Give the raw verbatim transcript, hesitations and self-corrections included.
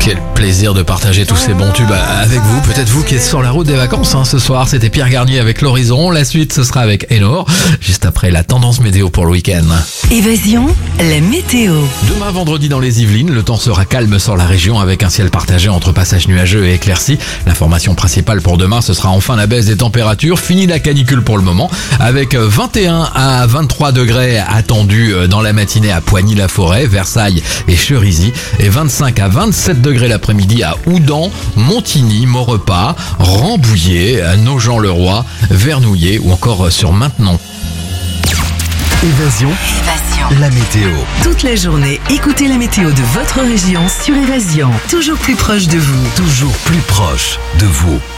Quel plaisir de partager tous ces bons tubes avec vous. Peut-être vous qui êtes sur la route des vacances hein, ce soir. C'était Pierre Garnier avec l'Horizon. La suite, ce sera avec Enor. Juste après la tendance météo pour le week-end. Évasion, la météo. Demain vendredi dans les Yvelines, le temps sera calme sur la région avec un ciel partagé entre passages nuageux et éclaircis. L'information principale pour demain, ce sera enfin la baisse des températures. Fini la canicule pour le moment avec vingt et un à vingt-trois degrés attendus dans la matinée à Poigny-la-Forêt, Versailles et Cherisy et vingt-cinq à vingt-sept degrés l'après-midi à Houdan, Montigny, Maurepas, Rambouillet, Nogent-le-Roi, Vernouillet ou encore sur Maintenon. Évasion, Évasion. la météo. Toute la journée, écoutez la météo de votre région sur Évasion. Toujours plus proche de vous. Toujours plus proche de vous.